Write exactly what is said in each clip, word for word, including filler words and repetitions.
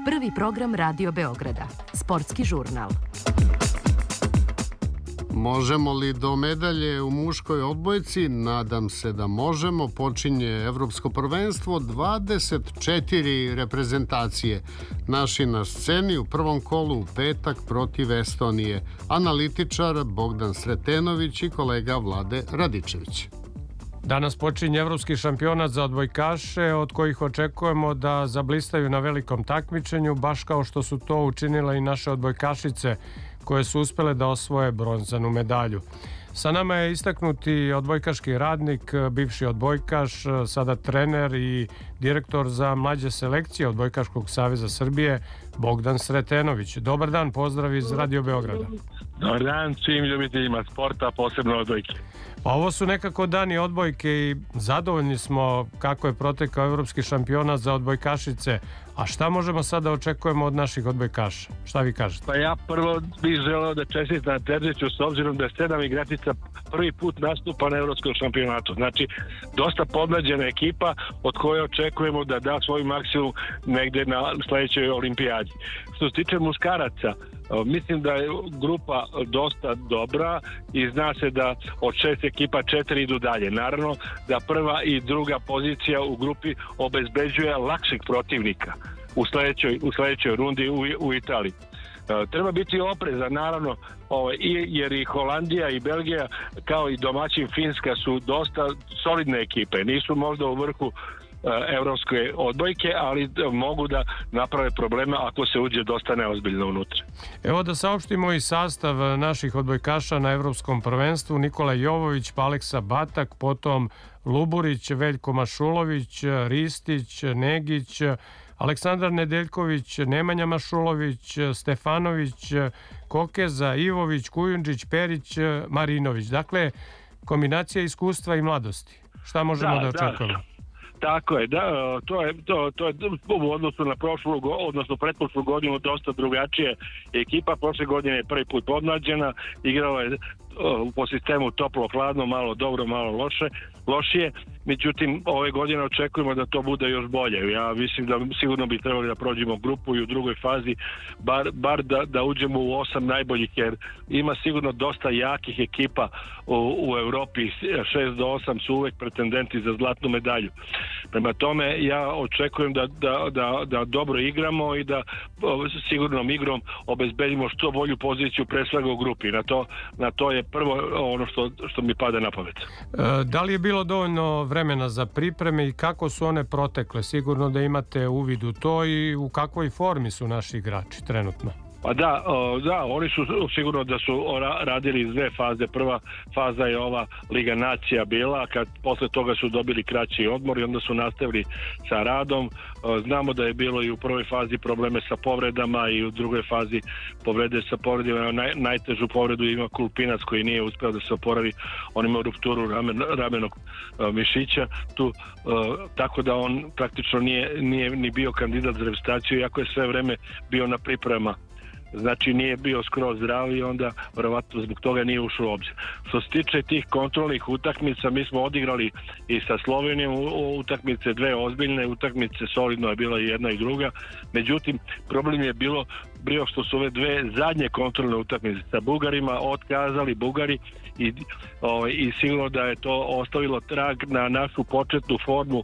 Prvi program Radio Beograda. Sportski žurnal. Možemo li do medalje u muškoj odbojci? Nadam se da možemo. Počinje Evropsko prvenstvo, dvadeset četiri reprezentacije. Naši na sceni u prvom kolu u petak protiv Estonije. Analitičar Bogdan Sretenović i kolega Vlade Radičević. Danas počinje Evropski šampionat za odbojkaše, od kojih očekujemo da zablistaju na velikom takmičenju, baš kao što su to učinile i naše odbojkašice, koje su uspele da osvoje bronzanu medalju. Sa nama je istaknuti odbojkaški radnik, bivši odbojkaš, sada trener i direktor za mlađe selekcije Odbojkaškog saveza Srbije, Bogdan Sretenović. Dobar dan, pozdrav iz Radio Beograda. Dobar dan svim ljubiteljima sporta, posebno odbojke. Pa ovo su nekako dani odbojke i zadovoljni smo kako je protekao Evropski šampionat za odbojkašice. A šta možemo sada očekujemo od naših odbojkaša? Šta vi kažete? Pa ja prvo bih želeo da čestitam Terziću s obzirom da je sedam igračica prvi put nastupa na Evropskom šampionatu. Znači, dosta podmlađena ekipa od koje očekujemo da da svoj maksimum negde na sledećoj olimpijadi. Što se tiče muškaraca, mislim da je grupa dosta dobra i zna se da od šest ekipa četiri idu dalje. Naravno da prva i druga pozicija u grupi obezbeđuje lakšeg protivnika u sledećoj, u sledećoj rundi u, u Italiji. Treba biti oprezan, naravno, jer i Holandija i Belgija kao i domaćin Finska su dosta solidne ekipe. Nisu možda u vrhu evropske odbojke, ali mogu da naprave probleme ako se uđe dosta neozbiljno unutra. Evo da saopštimo i sastav naših odbojkaša na Evropskom prvenstvu. Nikola Jovović, pa Aleksa Batak, potom Luburić, Veljko Mašulović, Ristić, Negić, Aleksandar Nedeljković, Nemanja Mašulović, Stefanović, Kokeza, Ivović, Kujundžić, Perić, Marinović. Dakle, kombinacija iskustva i mladosti. Šta možemo da, da očekujemo? Da. Tako je, da, to je, to, to je u odnosu na prošlu, odnosno pretprošlu godinu dosta drugačije ekipa. Prošle godine je prvi put podmlađena, igrala je po sistemu toplo-hladno, malo dobro, malo loše, lošije. Međutim, ove godine očekujemo da to bude još bolje. Ja mislim da sigurno bi trebali da prođemo grupu i u drugoj fazi, bar, bar da, da uđemo u osam najboljih, jer ima sigurno dosta jakih ekipa u, u Evropi. šest do osam su uvek pretendenti za zlatnu medalju. Prema tome, ja očekujem da, da, da, da dobro igramo i da sigurnom igrom obezbedimo što bolju poziciju pre svega u grupi. Na to, na to je prvo ono što, što mi pada na pamet. E, da li je bilo dovoljno vremena za pripreme i kako su one protekle? Sigurno da imate uvid u to i u kakvoj formi su naši igrači trenutno. Pa da, da, oni su sigurno da su radili iz dve faze. Prva faza je ova Liga nacija bila, kad posle toga su dobili kraći odmor i onda su nastavili sa radom. Znamo da je bilo i u prvoj fazi probleme sa povredama i u drugoj fazi povrede sa povredima. Naj, najtežu povredu ima Kulpinac koji nije uspeo da se oporavi. On ima rupturu ramen, ramenog mišića tu, tako da on praktično nije, nije ni bio kandidat za reprezentaciju, iako je sve vreme bio na priprema. Znači nije bio skroz zdrav i onda verovatno zbog toga nije ušao u obzir. Što se tiče tih kontrolnih utakmica, mi smo odigrali i sa Slovenijom utakmice, dve ozbiljne utakmice, solidno je bila i jedna i druga. Međutim, problem je bilo bio što su ove dve zadnje kontrolne utakmice sa Bugarima otkazali Bugari i, o, i sigurno da je to ostavilo trag na našu početnu formu uh,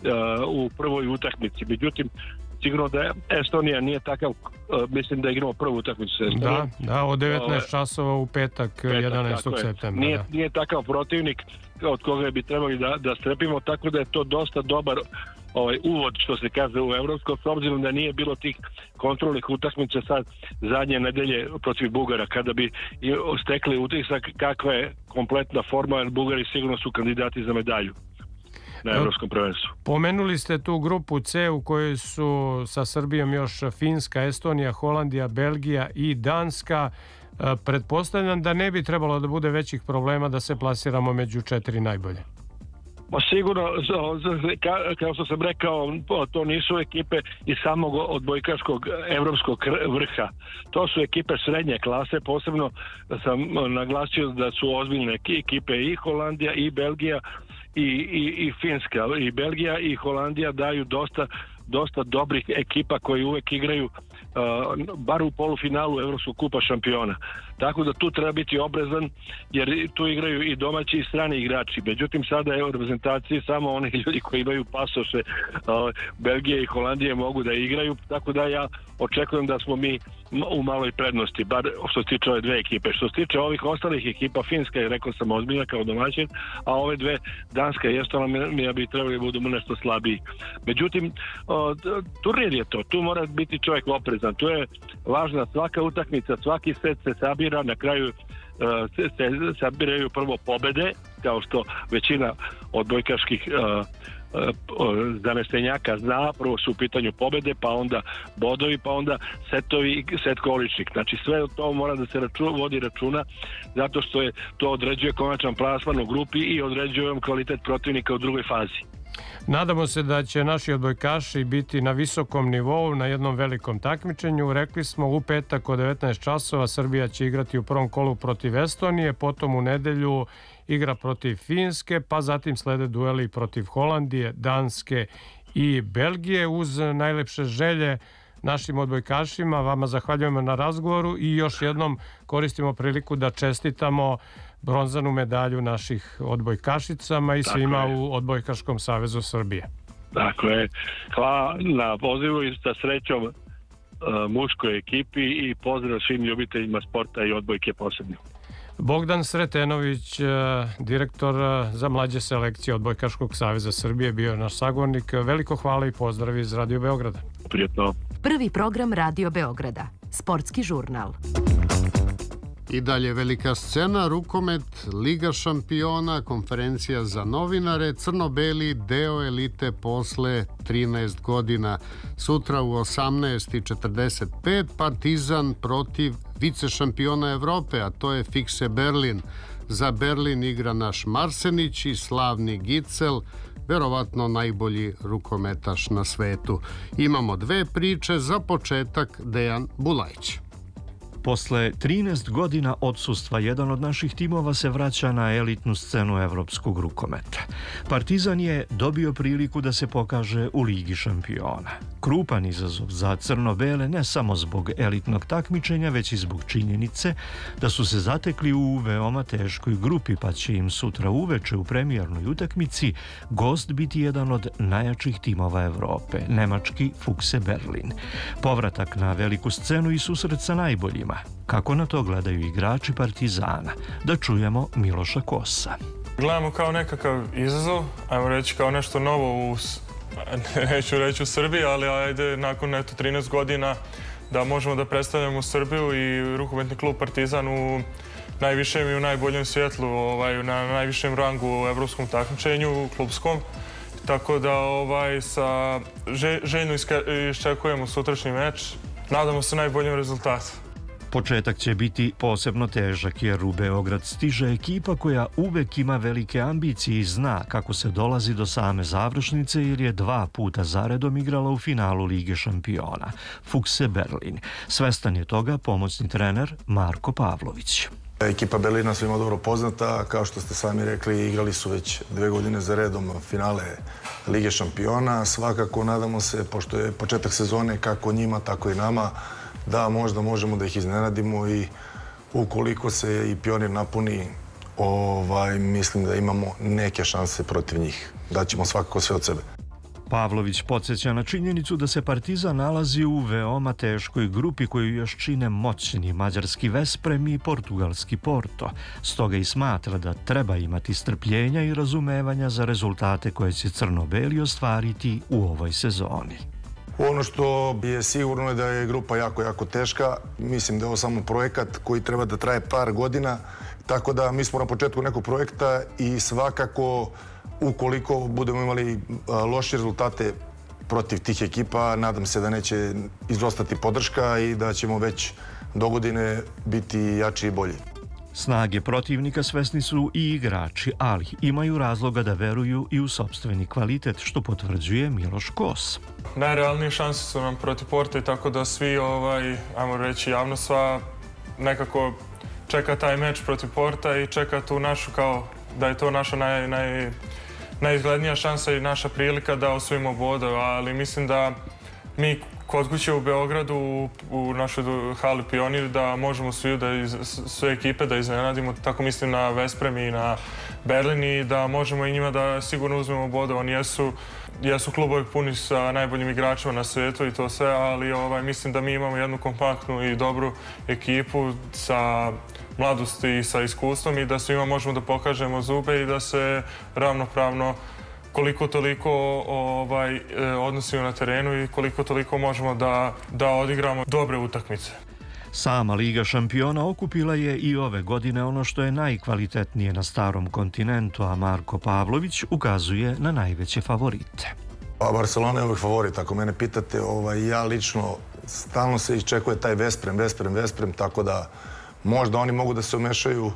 u prvoj utakmici. Međutim, sigurno da Estonija nije takav, uh, mislim da igramo prvu utakmicu sa Estonijom. Da, da, od devetnaest časova u petak, petak jedanaestog septembra. Nije, da. nije takav protivnik od koga bi trebali da, da strepimo, tako da je to dosta dobar ovaj, uvod, što se kaže, u Evropsko, s obzirom da nije bilo tih kontrolnih utakmica sad zadnje nedelje protiv Bugara, kada bi stekli utisak kakva je kompletna forma, jer Bugari sigurno su kandidati za medalju na Evropskom prvenstvu. Pomenuli ste tu grupu C u kojoj su sa Srbijom još Finska, Estonija, Holandija, Belgija i Danska. Pretpostavljam da ne bi trebalo da bude većih problema da se plasiramo među četiri najbolje. Pa sigurno, kao što sam rekao, to nisu ekipe iz samog odbojkaškog evropskog vrha. To su ekipe srednje klase, posebno sam naglasio da su ozbiljne ekipe i Holandija i Belgija i, i, i Finska. I Belgija i Holandija daju dosta dosta dobrih ekipa koji uvek igraju Uh, bar u polufinalu Evropskog kupa šampiona. Tako da tu treba biti oprezan, jer tu igraju i domaći i strani igrači. Međutim, sada je u reprezentaciji samo oni ljudi koji imaju pasoše uh, Belgije i Holandije mogu da igraju, tako da ja očekujem da smo mi u maloj prednosti, bar što se tiče ove dve ekipe. Što se tiče ovih ostalih ekipa, Finska je, rekao sam, ozbiljna kao domaćin, a ove dve, Danska i Estonija, mi bi trebali da budu nešto slabiji. Međutim, uh, turnir je to, tu mora biti čovjek oprezan. Tu je važna svaka utakmica, svaki set se sabira, na kraju uh, se, se sabiraju prvo pobede, kao što većina odbojkaških uh, uh, zanesenjaka zna, prvo su u pitanju pobede, pa onda bodovi, pa onda setovi i set količnik. Znači sve to mora da se raču, vodi računa, zato što je to određuje konačan plasman u grupi i određuje kvalitet protivnika u drugoj fazi. Nadamo se da će naši odbojkaši biti na visokom nivou na jednom velikom takmičenju. Rekli smo, u petak od devetnaest časova Srbija će igrati u prvom kolu protiv Estonije, potom u nedelju igra protiv Finske, pa zatim slede dueli protiv Holandije, Danske i Belgije. Uz najlepše želje našim odbojkašima, vama zahvaljujemo na razgovoru i još jednom koristimo priliku da čestitamo bronzanu medalju naših odbojkašicama i Tako svima je. u Odbojkaškom savezu Srbije. Dakle, hvala na pozivu i sa srećom uh, muškoj ekipi i pozdrav svim ljubiteljima sporta i odbojke posebno. Bogdan Sretenović, direktor za mlađe selekcije Odbojkaškog saveza Srbije, bio je naš sagovornik. Veliko hvala i pozdrav iz Radio Beograda. Prijetno. Prvi program Radio Beograda. Sportski žurnal. I dalje velika scena, rukomet, Liga šampiona, konferencija za novinare, crno-beli deo elite posle trinaest godina. Sutra u osamnaest i četrdeset pet Partizan protiv vice šampiona Evrope, a to je Fikse Berlin. Za Berlin igra naš Marsenić i slavni Gicel, verovatno najbolji rukometaš na svetu. Imamo dve priče, za početak Dejan Bulajić. Posle trinaest godina odsustva, jedan od naših timova se vraća na elitnu scenu evropskog rukometa. Partizan je dobio priliku da se pokaže u Ligi šampiona. Krupan izazov za crno-bele ne samo zbog elitnog takmičenja, već i zbog činjenice da su se zatekli u veoma teškoj grupi, pa će im sutra uveče u premijernoj utakmici gost biti jedan od najjačih timova Evrope, nemački Fikse Berlin. Povratak na veliku scenu i susret sa najboljima. Kako na to gledaju igrači Partizana? Da čujemo Miloša Kosa. Gledamo kao nekakav izazov, ajmo reći kao nešto novo u, neću reći u Srbiji, ali ajde nakon eto trinaest godina da možemo da predstavljamo Srbiju i rukometni klub Partizan u najvišem i u najboljem svjetlu, ovaj, na najvišem rangu u evropskom takmičenju, klubskom. Tako da ovaj, sa že, željno iščekujemo sutrašnji meč. Nadamo se najboljem rezultatu. Početak će biti posebno težak jer u Beograd stiže ekipa koja uvek ima velike ambicije i zna kako se dolazi do same završnice jer je dva puta zaredom igrala u finalu Lige šampiona. Fikse Berlin. Svestan je toga pomoćni trener Marko Pavlović. Ekipa Berlina svima dobro poznata, kao što ste sami rekli, igrali su već dve godine za redom finale Lige šampiona. Svakako nadamo se, pošto je početak sezone kako njima, tako i nama, da možda možemo da ih iznenadimo i ukoliko se i Pionir napuni, ovaj, mislim da imamo neke šanse protiv njih. Daćemo svakako sve od sebe. Pavlović podsjeća na činjenicu da se Partizan nalazi u veoma teškoj grupi koju još čine moćni mađarski Vesprem i portugalski Porto. Stoga i smatra da treba imati strpljenja i razumevanja za rezultate koje će crno-beli ostvariti u ovoj sezoni. Ono što je sigurno je da je grupa jako, jako teška. Mislim da je ovo samo projekat koji treba da traje par godina. Tako da mi smo na početku nekog projekta i svakako ukoliko budemo imali loše rezultate protiv tih ekipa, nadam se da neće izostati podrška i da ćemo već do godine biti jači i bolji. Snage protivnika svesni su i igrači, ali imaju razloga da veruju i u sopstveni kvalitet, što potvrđuje Miloš Kos. Najrealnije šanse su nam protiv Porta i tako da svi, ovaj, ajmo reći, javnost sva nekako čeka taj meč protiv Porta i čeka tu našu kao da je to naša naj, naj, najizglednija šansa i naša prilika da osvojimo bodove, ali mislim da mi kod kuće u Beogradu u, u našoj hali Pionir da možemo svi da iz, sve ekipe da iznenadimo, tako mislim na Vesprem i na Berlin i da možemo i njima da sigurno uzmemo bodove. Oni jesu, jesu klubovi puni sa najboljim igračima na svetu i to sve, ali ovaj, mislim da mi imamo jednu kompaktnu i dobru ekipu sa mladosti i sa iskustvom i da svima možemo da pokažemo zube i da se ravnopravno koliko toliko ovaj, odnosimo na terenu i koliko toliko možemo da, da odigramo dobre utakmice. Sama Liga šampiona okupila je i ove godine ono što je najkvalitetnije na starom kontinentu, a Marko Pavlović ukazuje na najveće favorite. A Barcelona je uvijek favorit, ako mene pitate, ovaj, ja lično stalno se iščekuje taj Vesprem, Vesprem, Vesprem, tako da možda oni mogu da se umešaju.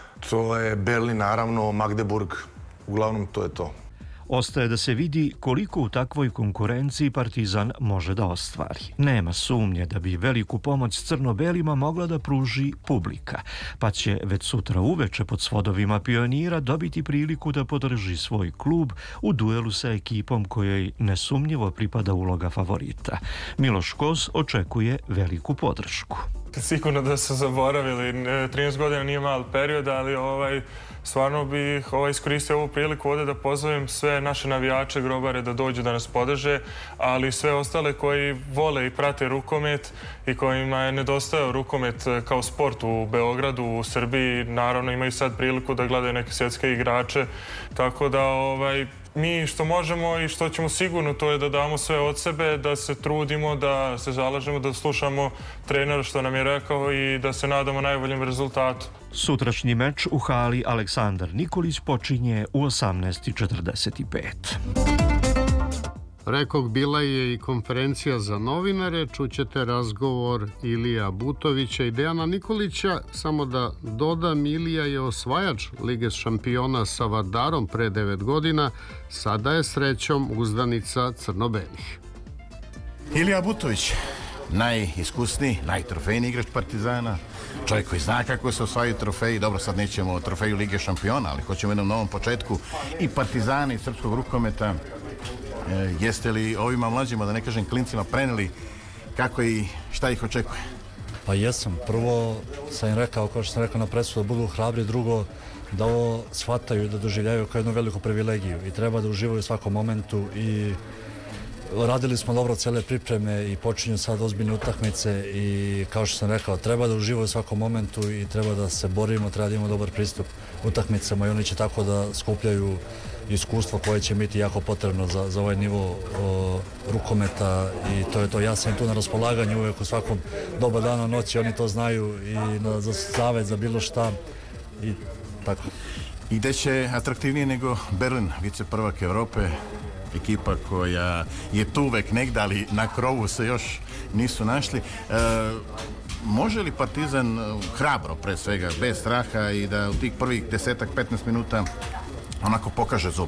To je Berlin, naravno, Magdeburg, uglavnom to je to. Ostaje da se vidi koliko u takvoj konkurenciji Partizan može da ostvari. Nema sumnje da bi veliku pomoć crno-belima mogla da pruži publika, pa će već sutra uveče pod svodovima Pionira dobiti priliku da podrži svoj klub u duelu sa ekipom kojoj nesumnjivo pripada uloga favorita. Miloš Kos očekuje veliku podršku. Sigurno da su zaboravili, trinaest godina nije mal period, ali ovaj, stvarno bih ovaj, iskoristio ovu priliku ovdje da pozovem sve naše navijače, grobare da dođu da nas podrže, ali sve ostale koji vole i prate rukomet i kojima je nedostajao rukomet kao sport u Beogradu, u Srbiji, naravno imaju sad priliku da gledaju neke svjetske igrače, tako da ovaj, mi što možemo i što ćemo sigurno to je da damo sve od sebe, da se trudimo, da se zalažemo, da slušamo trenera što nam je rekao i da se nadamo najboljem rezultatu. Sutrašnji meč u hali Aleksandar Nikolić počinje u osamnaest četrdeset pet. Rekog, bila je i konferencija za novinare, čućete razgovor Ilija Butovića i Dejana Nikolića. Samo da dodam, Ilija je osvajač Lige šampiona sa Vardarom pre devet godina, sada je srećom uzdanica crno-belih. Ilija Butović, najiskusniji, najtrofejniji igrač Partizana, čovjek koji zna kako se osvajaju trofeji. Dobro, sad nećemo o trofeju Lige šampiona, ali hoćemo jednom novom početku i Partizana i srpskog rukometa. E, jeste li ovima mlađima, da ne kažem klincima, preneli kako i šta ih očekuje? Pa jesam. Prvo sam im rekao, kao što sam rekao na predstavu, da budu hrabri, drugo da ovo shvataju i da doživljaju kao jednu veliku privilegiju i treba da uživaju u svakom momentu i radili smo dobro cele pripreme i počinju sad ozbiljne utakmice i kao što sam rekao, treba da uživaju u svakom momentu i treba da se borimo, treba da imamo dobar pristup utakmicama i oni će tako da skupljaju iskustvo koje će biti jako potrebno za, za ovaj nivo o, rukometa i to je to. Ja sam tu na raspolaganju uvijek u svakom doba dana, noći, oni to znaju i na, za savet, za bilo šta i tako. I gde će atraktivnije nego Berlin, vice prvak Evrope, ekipa koja je tu uvek negdje, ali na krovu se još nisu našli. E, može li Partizan hrabro, pre svega, bez straha i da u tih prvih desetak petnaest minuta onako pokaže zube?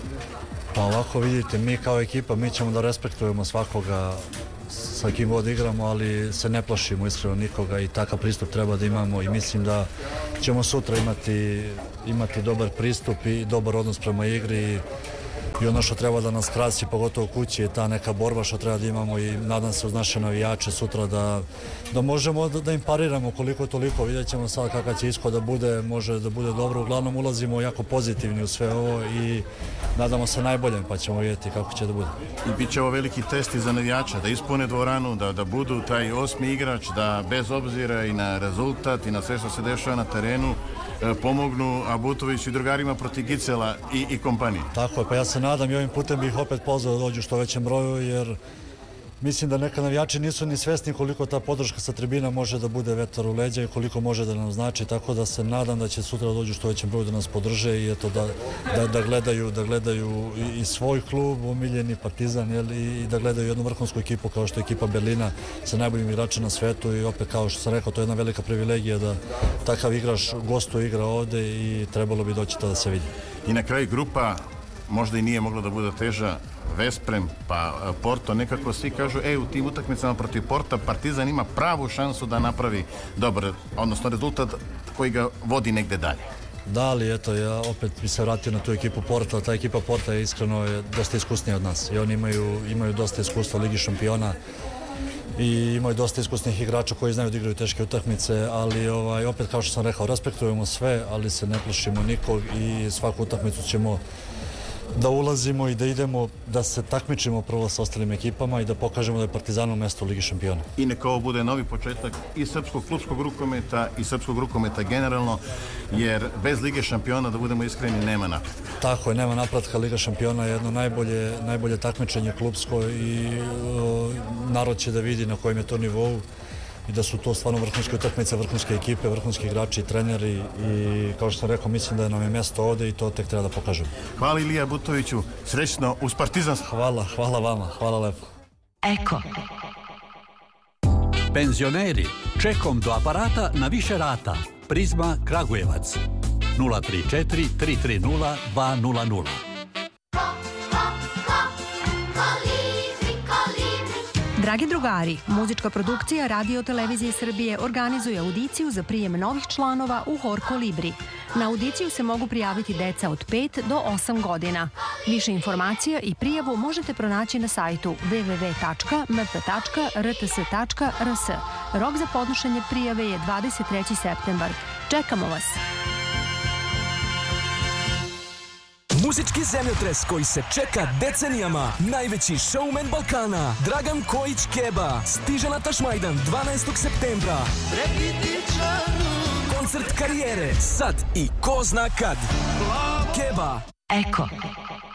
Pa ovako vidite, mi kao ekipa, mi ćemo da respektujemo svakoga sa kim god igramo, ali se ne plašimo iskreno nikoga i takav pristup treba da imamo i mislim da ćemo sutra imati, imati dobar pristup i dobar odnos prema igri i ono što treba da nas krasi, pogotovo kući, je ta neka borba što treba da imamo i nadam se uz naše navijače sutra da, da možemo da, da im pariramo koliko toliko. Vidjet ćemo sad kakav će ishod da bude, može da bude dobro. Uglavnom ulazimo jako pozitivni u sve ovo i nadamo se najboljem, pa ćemo vidjeti kako će da bude. I bit će ovo veliki test i za navijača, da ispune dvoranu, da, da budu taj osmi igrač, da bez obzira i na rezultat i na sve što se dešava na terenu pomognu Abutoviću i drugarima protiv Gicela i, i kompanije. Tako je, pa ja se nadam i ovim putem bih opet pozvao da dođu što većem broju, jer mislim da neka navijači nisu ni svesni koliko ta podrška sa tribina može da bude vetar u leđa i koliko može da nam znači, tako da se nadam da će sutra dođu što većem broju da nas podrže i eto da, da, da gledaju, da gledaju i, i svoj klub, omiljeni Partizan, jel, i da gledaju jednu vrhunsku ekipu kao što je ekipa Berlina sa najboljim igračima na svetu i opet kao što sam rekao, to je jedna velika privilegija da takav igrač gostu igra ovde i trebalo bi doći to da se vidi. I na kraju grupa možda i nije mogla da bude teža, Vesprem, pa Porto, nekako svi kažu, e, u tim utakmicama protiv Porta Partizan ima pravu šansu da napravi dobar, odnosno rezultat koji ga vodi negde dalje. Da, ali eto, ja opet bi se vratio na tu ekipu Porta. Ta ekipa Porta je iskreno je dosta iskusnija od nas i oni imaju, imaju dosta iskustva u Ligi šampiona i imaju dosta iskusnih igrača koji znaju da igraju teške utakmice, ali ovaj, opet kao što sam rekao, respektujemo sve, ali se ne plašimo nikog i svaku utakmicu ćemo da ulazimo i da idemo, da se takmičimo prvo sa ostalim ekipama i da pokažemo da je Partizanu mesto u Ligi šampiona. I neka ovo bude novi početak i srpskog klubskog rukometa i srpskog rukometa generalno, jer bez Lige šampiona, da budemo iskreni, nema napretka. Tako je, nema napretka. Liga šampiona je jedno najbolje, najbolje takmičenje klubsko i o, narod će da vidi na kojem je to nivou i da su to stvarno vrhunske utakmice, vrhunske ekipe, vrhunski igrači i treneri i kao što sam rekao, mislim da nam je mjesto ovde i to tek treba da pokažemo. Hvala Ilija Butoviću, srećno uz Partizan. Hvala, hvala vama, hvala lepo. Eko. Penzioneri, čekom do aparata na više rata. Prizma Kragujevac. nula tri četiri tri tri nula dva nula nula. Dragi drugari, muzička produkcija Radio Televizije Srbije organizuje audiciju za prijem novih članova u Hor Kolibri. Na audiciju se mogu prijaviti deca od pet do osam godina. Više informacija i prijavu možete pronaći na sajtu w w w tačka m p tačka r t s tačka r s. Rok za podnošenje prijave je dvadeset treći septembar. Čekamo vas! Muzički zemljotres koji se čeka decenijama. Najveći showman Balkana, Dragan Kojić Keba, stiže na Tašmajdan dvanaestog septembra. Koncert karijere, sad i ko zna kad. Keba. Eko.